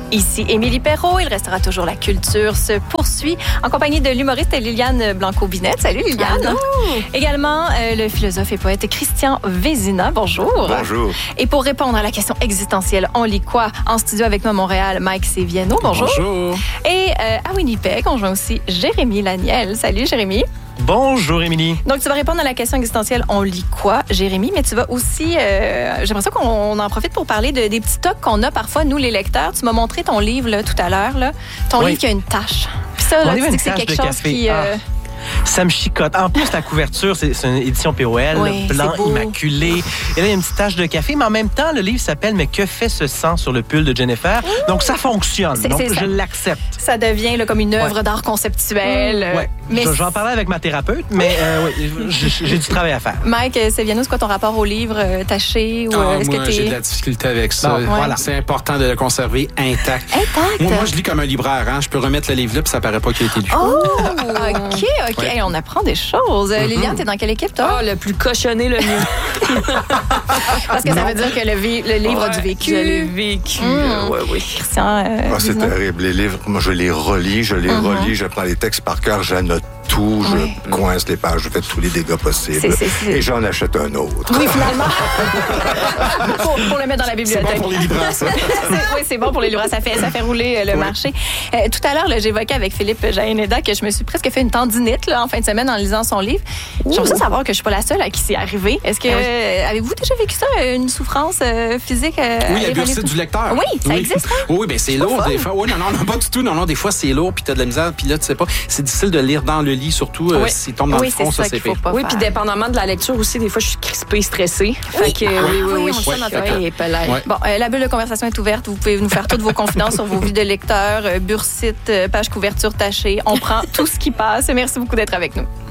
Ici Émilie Perrault. Il restera toujours la culture se poursuit en compagnie de l'humoriste Liliane Blanco-Binette. Salut Liliane. Allô. Également le philosophe et poète Christian Vézina. Bonjour. Bonjour. Et pour répondre à la question existentielle, on lit quoi? En studio avec nous à Montréal, Mike Séviano. Bonjour. Bonjour. Et à Winnipeg, on joint aussi Jérémy Laniel. Salut Jérémy. Bonjour, Émilie. Donc, tu vas répondre à la question existentielle, on lit quoi, Jérémy? Mais tu vas aussi, j'ai l'impression qu'on en profite pour parler des petits tocs qu'on a parfois, nous, les lecteurs. Tu m'as montré ton livre là, tout à l'heure, là. Ton livre qui a une tache. Puis ça, là, tu dis que c'est quelque chose qui... Ça me chicote. En plus, la couverture, c'est une édition POL, oui, blanc immaculé. Et là, il y a une petite tache de café, mais en même temps, le livre s'appelle « Mais que fait ce sang sur le pull de Jennifer ?» Donc, ça fonctionne. Donc, je l'accepte. Ça devient là, comme une œuvre d'art conceptuel. Oui. Mais je vais en parler avec ma thérapeute, mais oui, j'ai du travail à faire. Mike Séviano, c'est quoi ton rapport au livre taché? Ou, moi, j'ai de la difficulté avec ça. Voilà. C'est important de le conserver intact. Intact? Moi, je lis comme un libraire. Hein? Je peux remettre le livre là, puis ça paraît pas qu'il a été lu. Oh, OK. Hey, on apprend des choses. Liliane, t'es dans quelle équipe, toi? Le plus cochonné, le mieux. Parce que ça veut dire que le livre a du vécu. Je l'ai vécu. Oui. Christian, c'est terrible. Les livres, moi, je les relis, je prends les textes par cœur, j'annote tout, je coince les pages, je fais tous les dégâts possibles. Et j'en achète un autre. Oui, finalement. pour le mettre dans la bibliothèque. C'est bon pour les libraires, ça. Oui, c'est bon pour les libraires. Ça fait rouler le marché. Tout à l'heure, j'évoquais avec Philippe Jaénéda que je me suis presque fait une tendinite là, en fin de semaine en lisant son livre. J'aimerais savoir que je suis pas la seule à qui c'est arrivé. Est-ce que avez-vous déjà vécu ça, une souffrance physique? Oui, la bursite du lecteur. Oui, ça existe. Hein? Oui, bien c'est lourd des fois. Oui, non, pas du tout. Non, des fois c'est lourd, puis t'as de la misère, puis là tu sais pas. C'est difficile de lire dans le lit, surtout s'il tombe dans le front, ça c'est pire. Oui, puis dépendamment de la lecture aussi, des fois je suis crispée, stressée. Fait que oui. On sent notre oreille. Bon, la bulle de conversation est ouverte. Vous pouvez nous faire toutes vos confidences sur vos vies de lecteur, bursite, page couverture tachée. On prend tout ce qui passe. Merci beaucoup d'être avec nous.